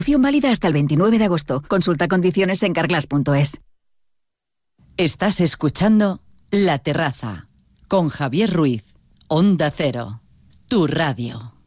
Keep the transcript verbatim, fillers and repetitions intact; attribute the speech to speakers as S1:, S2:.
S1: Válida hasta el veintinueve de agosto. Consulta condiciones en carglass punto es.
S2: Estás escuchando La Terraza con Javier Ruiz. Onda Cero, tu radio.